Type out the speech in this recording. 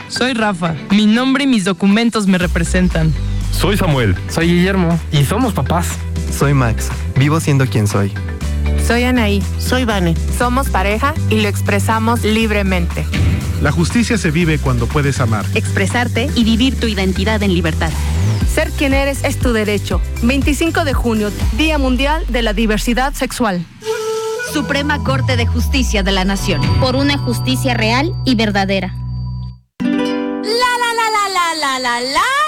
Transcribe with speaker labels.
Speaker 1: Soy Rafa. Mi nombre y mis documentos me representan.
Speaker 2: Soy Samuel.
Speaker 3: Soy Guillermo. Y somos papás.
Speaker 4: Soy Max. Vivo siendo quien soy.
Speaker 5: Soy Anaí.
Speaker 6: Soy Vane.
Speaker 5: Somos pareja y lo expresamos libremente.
Speaker 7: La justicia se vive cuando puedes amar,
Speaker 8: expresarte y vivir tu identidad en libertad.
Speaker 9: Ser quien eres es tu derecho. 25 de junio, Día Mundial de la Diversidad Sexual.
Speaker 8: Suprema Corte de Justicia de la Nación.
Speaker 10: Por una justicia real y verdadera.
Speaker 11: La